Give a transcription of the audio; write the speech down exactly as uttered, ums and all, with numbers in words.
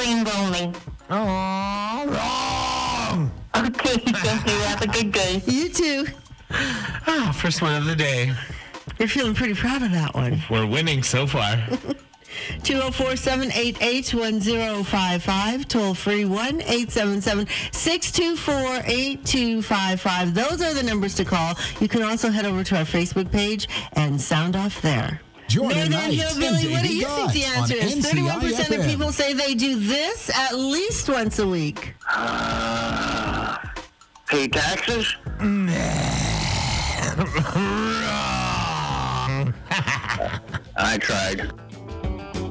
dreams only. Oh, wrong. Okay, thank you. Have a good day. You too. Ah, first one of the day. You're feeling pretty proud of that one. We're winning so far. two oh four, seven eight eight, one oh five five. Toll free one eight seven seven, six two four, eight two five five. Those are the numbers to call. You can also head over to our Facebook page and sound off there. Jordan Northern Knight Hillbilly, and what do Davey you think the Gotts answer on is? thirty-one percent of N C I F M. people say they do this at least once a week. Uh, pay taxes? Wrong. I tried.